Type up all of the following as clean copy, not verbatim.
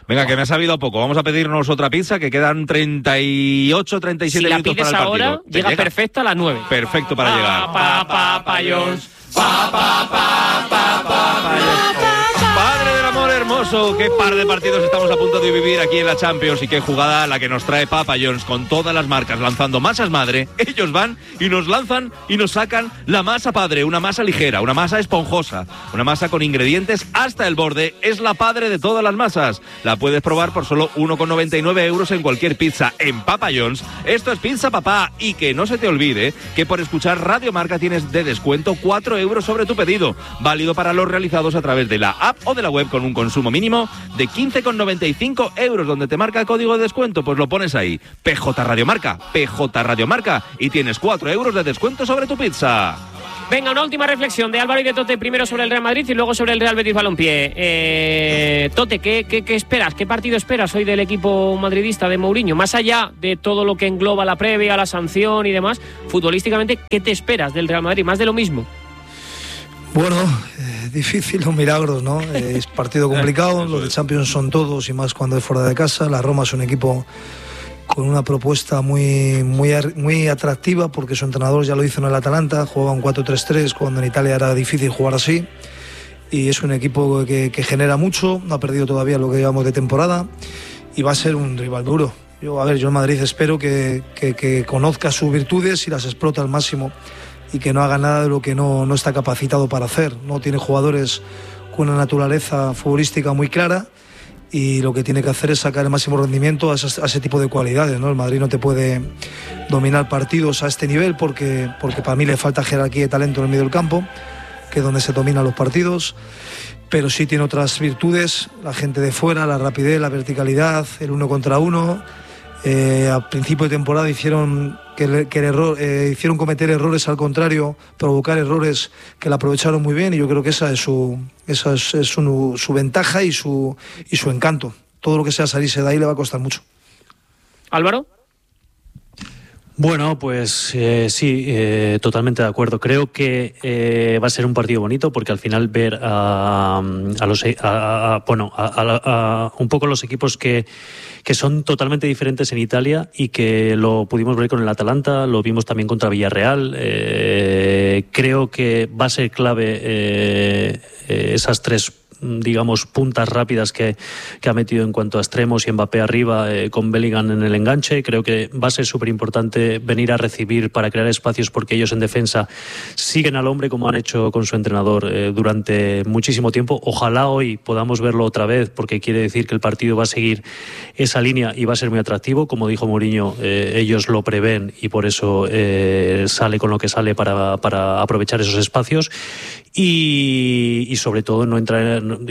Venga, que me ha sabido poco. Vamos a pedirnos otra pizza, que quedan 38, 37 minutos para el partido. Si la pides ahora, llega perfecta a las 9. Perfecto para llegar. Padre del amor hermoso, qué par de partidos estamos a punto de vivir aquí en la Champions y qué jugada la que nos trae Papa John's con todas las marcas lanzando masas madre. Ellos van y nos lanzan y nos sacan la masa padre, una masa ligera, una masa esponjosa, una masa con ingredientes hasta el borde. Es la padre de todas las masas. La puedes probar por solo 1,99 euros en cualquier pizza en Papa John's. Esto es Pizza Papá, y que no se te olvide que por escuchar Radio Marca tienes de descuento 4 euros sobre tu pedido, válido para los realizados a través de la app o de la web con un consumo mínimo de 15,95 euros. Donde te marca el código de descuento, pues lo pones ahí, PJ Radio Marca, y tienes 4 euros de descuento sobre tu pizza. Venga, una última reflexión de Álvaro y de Tote, primero sobre el Real Madrid y luego sobre el Real Betis Balompié. Tote, ¿qué esperas? ¿Qué partido esperas hoy del equipo madridista de Mourinho? Más allá de todo lo que engloba la previa, la sanción y demás, futbolísticamente, ¿qué te esperas del Real Madrid? ¿Más de lo mismo? Bueno, difícil los milagros, ¿no? Es partido complicado, los de Champions son todos, y más cuando es fuera de casa. La Roma es un equipo con una propuesta muy atractiva, porque su entrenador ya lo hizo en el Atalanta, jugaba un 4-3-3 cuando en Italia era difícil jugar así, y es un equipo que genera mucho, no ha perdido todavía lo que llevamos de temporada, y va a ser un rival duro. Yo en Madrid espero que conozca sus virtudes y las explote al máximo, y que no haga nada de lo que no está capacitado para hacer. No tiene jugadores con una naturaleza futbolística muy clara, y lo que tiene que hacer es sacar el máximo rendimiento a ese tipo de cualidades, ¿no? El Madrid no te puede dominar partidos a este nivel porque para mí le falta jerarquía y talento en el medio del campo, que es donde se dominan los partidos, pero sí tiene otras virtudes, la gente de fuera, la rapidez, la verticalidad, el 1 contra 1. A principio de temporada hicieron cometer errores, al contrario, provocar errores que la aprovecharon muy bien, y yo creo que esa es su ventaja y su encanto. Todo lo que sea salirse de ahí le va a costar mucho. Álvaro. Bueno, pues sí, totalmente de acuerdo. Creo que va a ser un partido bonito, porque al final ver un poco los equipos que son totalmente diferentes en Italia, y que lo pudimos ver con el Atalanta, lo vimos también contra Villarreal. Creo que va a ser clave esas tres, digamos, puntas rápidas que ha metido en cuanto a extremos, y Mbappé arriba, con Bellingham en el enganche. Creo que va a ser súper importante venir a recibir para crear espacios, porque ellos en defensa siguen al hombre, como han hecho con su entrenador durante muchísimo tiempo. Ojalá hoy podamos verlo otra vez, porque quiere decir que el partido va a seguir esa línea y va a ser muy atractivo. Como dijo Mourinho, ellos lo prevén, y por eso sale con lo que sale para aprovechar esos espacios, y sobre todo no entrar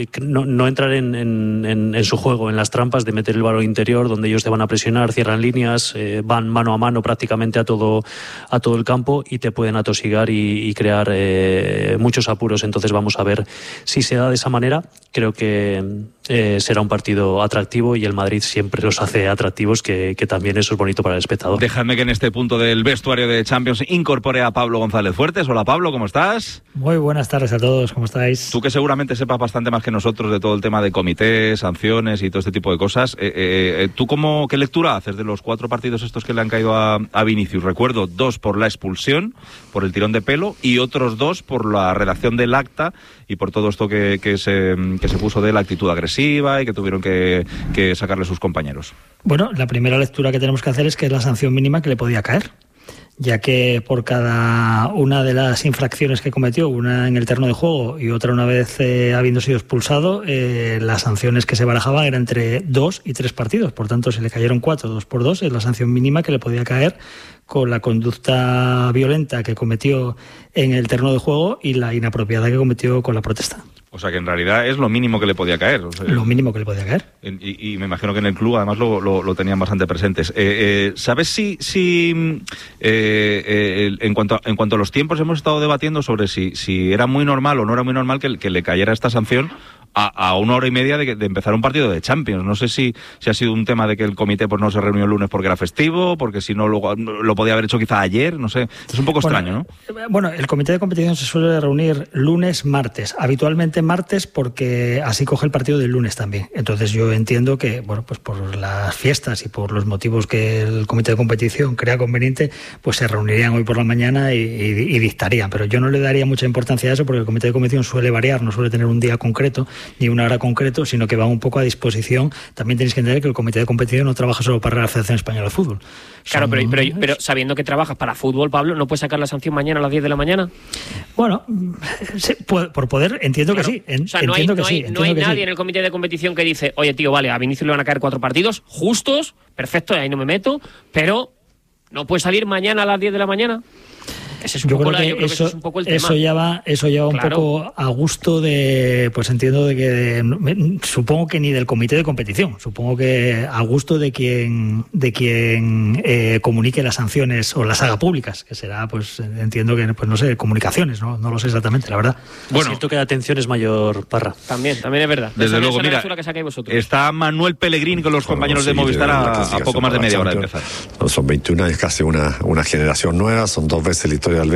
en su juego, en las trampas de meter el balón interior, donde ellos te van a presionar, cierran líneas, van mano a mano prácticamente a todo el campo, y te pueden atosigar y crear muchos apuros. Entonces vamos a ver si se da de esa manera. Creo que será un partido atractivo, y el Madrid siempre los hace atractivos, que también eso es bonito para el espectador. Dejadme que en este punto del vestuario de Champions incorpore a Pablo González Fuertes. Hola Pablo, ¿cómo estás? Muy buenas tardes a todos, ¿cómo estáis? Tú, que seguramente sepas bastante más que nosotros de todo el tema de comités, sanciones y todo este tipo de cosas, ¿tú qué lectura haces de los 4 partidos estos que le han caído a Vinicius? Recuerdo 2 por la expulsión, por el tirón de pelo, y otros 2 por la redacción del acta y por todo esto que se puso de la actitud agresiva y que tuvieron que sacarle sus compañeros. Bueno, la primera lectura que tenemos que hacer es que es la sanción mínima que le podía caer, ya que por cada una de las infracciones que cometió, una en el terreno de juego y otra una vez habiendo sido expulsado, las sanciones que se barajaban eran entre 2 y 3 partidos. Por tanto, si le cayeron 4, 2 por 2, es la sanción mínima que le podía caer con la conducta violenta que cometió en el terreno de juego y la inapropiada que cometió con la protesta. O sea que en realidad es lo mínimo que le podía caer. O sea, lo mínimo que le podía caer. Y me imagino que en el club además lo tenían bastante presentes. ¿Sabes si en cuanto a los tiempos hemos estado debatiendo sobre si era muy normal o no era muy normal que le cayera esta sanción, a 1 hora y media de empezar un partido de Champions. No sé si ha sido un tema de que el comité pues no se reunió el lunes porque era festivo, porque si no lo podía haber hecho quizá ayer, no sé. Es un poco extraño, ¿no? Bueno, el comité de competición se suele reunir lunes, martes. Habitualmente martes porque así coge el partido del lunes también. Entonces yo entiendo que, bueno, pues por las fiestas y por los motivos que el comité de competición crea conveniente, pues se reunirían hoy por la mañana y dictarían. Pero yo no le daría mucha importancia a eso porque el comité de competición suele variar, no suele tener un día concreto ni una hora concreto, sino que va un poco a disposición. También tenéis que entender que el comité de competición no trabaja solo para la Federación Española de Fútbol. Claro, pero sabiendo que trabajas para fútbol, Pablo, ¿no puedes sacar la sanción mañana a las 10 de la mañana? Bueno, por poder, entiendo claro. Que sí. O sea, no hay nadie en el comité de competición que dice, oye, tío, vale, a Vinicius le van a caer 4 partidos justos, perfecto, ahí no me meto, pero no puede salir mañana a las 10 de la mañana. Ese es un poco eso es un poco el tema. Eso ya va un poco a gusto de, pues entiendo de que supongo que ni del comité de competición, supongo que a gusto de quien comunique las sanciones o las haga públicas, que será, pues entiendo que, pues no sé, comunicaciones, no lo sé exactamente, la verdad. Bueno, siento que la atención es mayor, Parra. También es verdad. Desde luego, mira, que está Manuel Pellegrini con los compañeros de Movistar a poco más de media hora de empezar. No son 21 años, casi una generación nueva, son 2 veces la historia